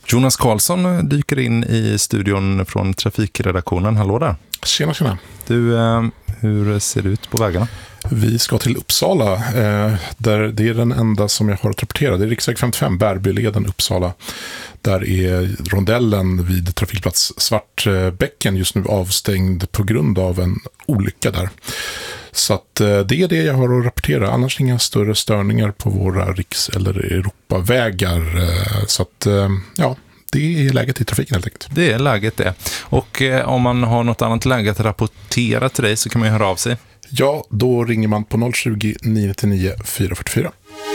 Jonas Karlsson dyker in i studion från trafikredaktionen. Hallå där. Tjena. Du, hur ser det ut på vägarna? Vi ska till Uppsala, där det är den enda som jag har att rapportera. Det är riksväg 55, Bärbyleden, Uppsala. Där är rondellen vid trafikplats Svartbäcken just nu avstängd på grund av en olycka där. Så att det är det jag har att rapportera. Annars inga större störningar på våra riks- eller Europavägar. Så att, ja, det är läget i trafiken helt enkelt. Det är läget det. Och om man har något annat läge att rapportera till dig så kan man ju höra av sig. Ja, då ringer man på 020 999 444.